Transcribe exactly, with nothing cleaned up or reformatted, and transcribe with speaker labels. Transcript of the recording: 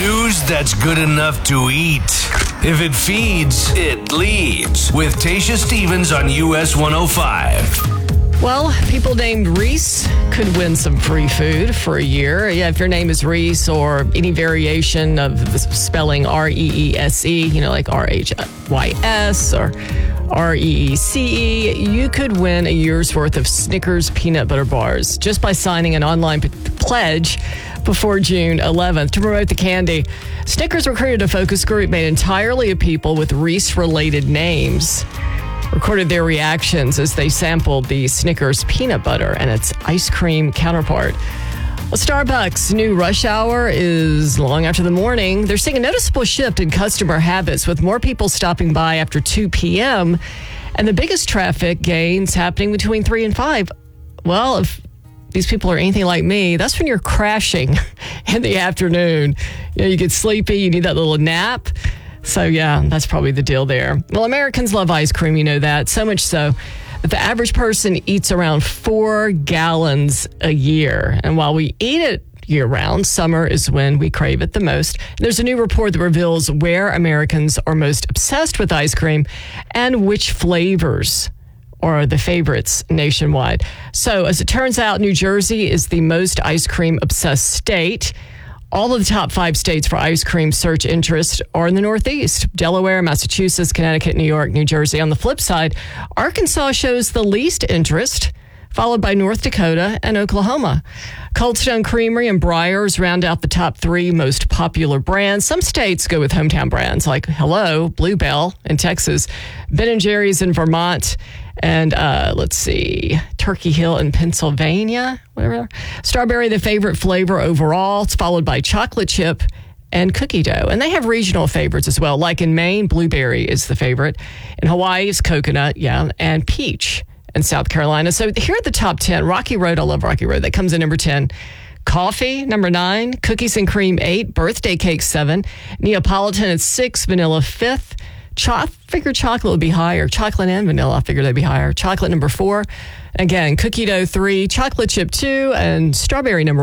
Speaker 1: News that's good enough to eat. If it feeds, it leads. With Tasha Stevens on U S one oh five.
Speaker 2: Well, people named Reese could win some free food for a year. Yeah, if your name is Reese or any variation of the spelling R E E S E, you know, like R H Y S or R E E C E, you could win a year's worth of Snickers peanut butter bars just by signing an online p- pledge before June eleventh to promote the candy. Snickers recruited a focus group made entirely of people with Reese-related names. Recorded their reactions as they sampled the Snickers peanut butter and its ice cream counterpart. Well, Starbucks' new rush hour is long after the morning. They're seeing a noticeable shift in customer habits with more people stopping by after two p.m. and the biggest traffic gains happening between three and five. Well, if these people are anything like me, that's when you're crashing in the afternoon. You know, you get sleepy, you need that little nap. So, yeah, that's probably the deal there. Well, Americans love ice cream, you know that. So much so that the average person eats around four gallons a year. And while we eat it year-round, summer is when we crave it the most. There's a new report that reveals where Americans are most obsessed with ice cream and which flavors are the favorites nationwide. So, as it turns out, New Jersey is the most ice cream-obsessed state. All of the top five states for ice cream search interest are in the Northeast: Delaware, Massachusetts, Connecticut, New York, New Jersey. On the flip side, Arkansas shows the least interest, followed by North Dakota and Oklahoma. Cold Stone Creamery and Breyers round out the top three most popular brands. Some states go with hometown brands like Hello, Bluebell in Texas, Ben and Jerry's in Vermont, and uh, let's see, Turkey Hill in Pennsylvania, whatever. Strawberry, the favorite flavor overall. It's followed by chocolate chip and cookie dough. And they have regional favorites as well. Like in Maine, blueberry is the favorite. In Hawaii, it's coconut, yeah, and peach in South Carolina. So here are the top ten. Rocky Road, I love Rocky Road. That comes in number ten. Coffee, number nine. Cookies and cream, eight. Birthday cake, seven. Neapolitan at six. Vanilla, fifth. Cho- I figured chocolate would be higher. Chocolate and vanilla, I figured they'd be higher. Chocolate, number four. Again, cookie dough, three. Chocolate chip, two. And strawberry, number